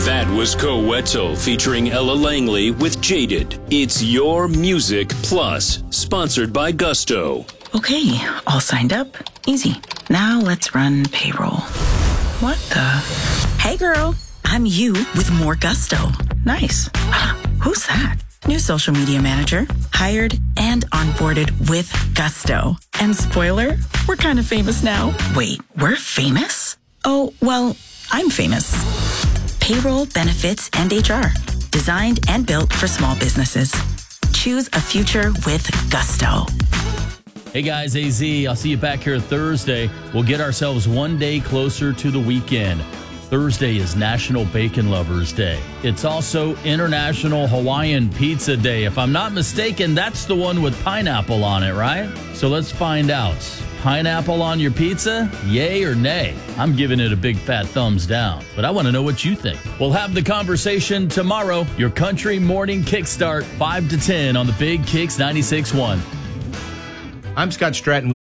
That was Co Wetzel featuring Ella Langley with Jaded. It's Your Music Plus, sponsored by Gusto. Okay, all signed up. Easy. Now let's run payroll. What the? Hey girl, I'm you with more Gusto. Nice. Who's that? New social media manager, hired and onboarded with Gusto. And spoiler, we're kind of famous now. Wait, we're famous? Oh, well, I'm famous. Payroll, benefits, and HR. Designed and built for small businesses. Choose a future with Gusto. Hey guys, AZ, I'll see you back here Thursday. We'll get ourselves one day closer to the weekend. Thursday is National Bacon Lovers Day. It's also International Hawaiian Pizza Day. If I'm not mistaken, that's the one with pineapple on it, right? So let's find out. Pineapple on your pizza? Yay or nay? I'm giving it a big fat thumbs down, but I want to know what you think. We'll have the conversation tomorrow. Your country morning kickstart, 5 to 10 on the Big Kicks 96.1. I'm Scott Stratton.